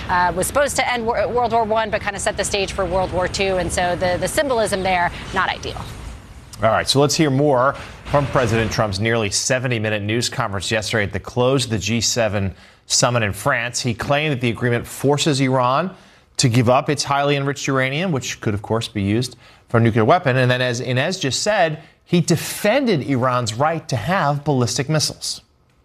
was supposed to end World War I, but kind of set the stage for World War II. And so the symbolism there, not ideal. All right, so let's hear more from President Trump's nearly 70-minute news conference yesterday at the close of the G7 summit in France. He claimed that the agreement forces Iran to give up its highly enriched uranium, which could, of course, be used for a nuclear weapon. And then, as Inez just said, he defended Iran's right to have ballistic missiles.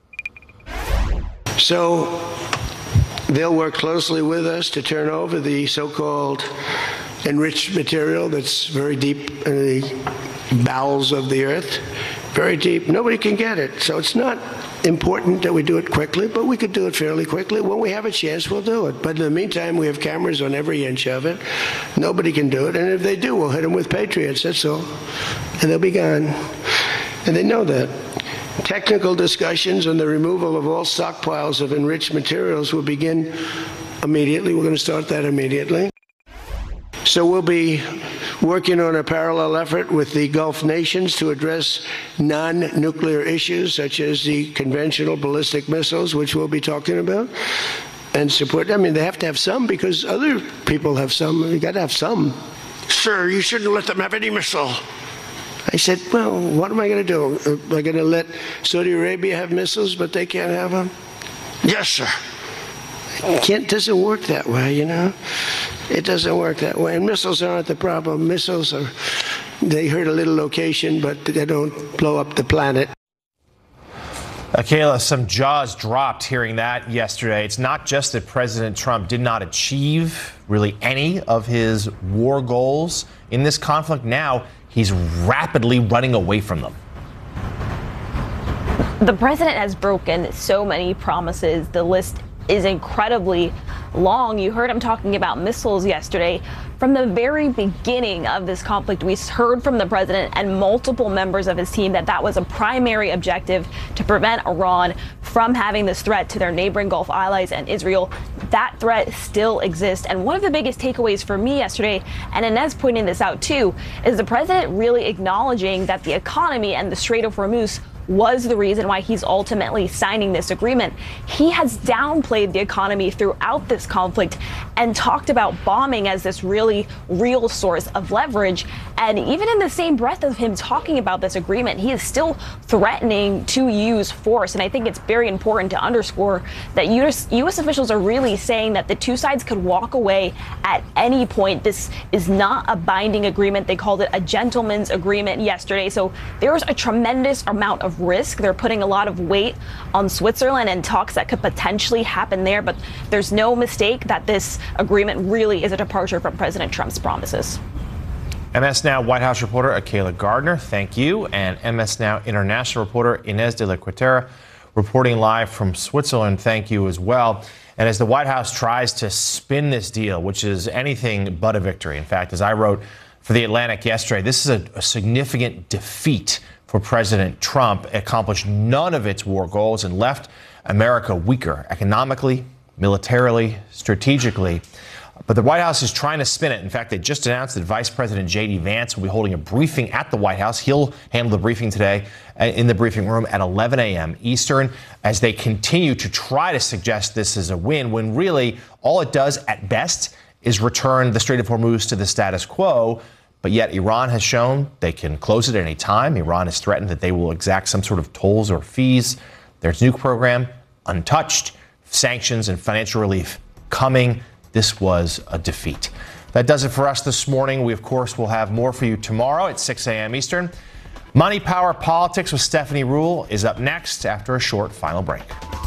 So they'll work closely with us to turn over the so-called enriched material that's very deep in the bowels of the earth, very deep. Nobody can get it. So it's not important that we do it quickly, but we could do it fairly quickly. When we have a chance, we'll do it. But in the meantime, we have cameras on every inch of it. Nobody can do it. And if they do, we'll hit them with Patriots. That's all. And they'll be gone. And they know that. Technical discussions on the removal of all stockpiles of enriched materials will begin immediately. We're going to start that immediately. So we'll be working on a parallel effort with the Gulf nations to address non-nuclear issues such as the conventional ballistic missiles, which we'll be talking about, and support. I mean, they have to have some because other people have some. You got to have some. Sir, you shouldn't let them have any missile. I said, well, what am I going to do? Am I going to let Saudi Arabia have missiles, but they can't have them? Yes, sir. It doesn't work that way, you know. It doesn't work that way. And missiles aren't the problem. Missiles are, they hurt a little location, but they don't blow up the planet. Kayla, some jaws dropped hearing that yesterday. It's not just that President Trump did not achieve really any of his war goals in this conflict. Now he's rapidly running away from them. The president has broken so many promises. The list is incredibly long. You heard him talking about missiles yesterday. From the very beginning of this conflict, we heard from the president and multiple members of his team that that was a primary objective to prevent Iran from having this threat to their neighboring Gulf allies and Israel. That threat still exists. And one of the biggest takeaways for me yesterday, and Inez pointing this out too, is the president really acknowledging that the economy and the Strait of Hormuz was the reason why he's ultimately signing this agreement. He has downplayed the economy throughout this conflict and talked about bombing as this really real source of leverage. And even in the same breath of him talking about this agreement, he is still threatening to use force. And I think it's very important to underscore that U.S. officials are really saying that the two sides could walk away at any point. This is not a binding agreement. They called it a gentleman's agreement yesterday. So there's a tremendous amount of risk. They're putting a lot of weight on Switzerland and talks that could potentially happen there. But there's no mistake that this agreement really is a departure from President Trump's promises. MS Now White House reporter Kayla Gardner, thank you. And MS Now international reporter Inez de la Cuetara reporting live from Switzerland, thank you as well. And as the White House tries to spin this deal, which is anything but a victory. In fact, as I wrote for The Atlantic yesterday, this is a significant defeat for President Trump. It accomplished none of its war goals and left America weaker economically, militarily, strategically. But the White House is trying to spin it. In fact, they just announced that Vice President J.D. Vance will be holding a briefing at the White House. He'll handle the briefing today in the briefing room at 11 a.m. Eastern as they continue to try to suggest this is a win when really all it does at best is return the Strait of Hormuz to the status quo. But yet Iran has shown they can close it at any time. Iran has threatened that they will exact some sort of tolls or fees. Their nuke program untouched, sanctions and financial relief coming. This was a defeat. That does it for us this morning. We, of course, will have more for you tomorrow at 6 a.m. Eastern. Money, Power, Politics with Stephanie Ruhle is up next after a short final break.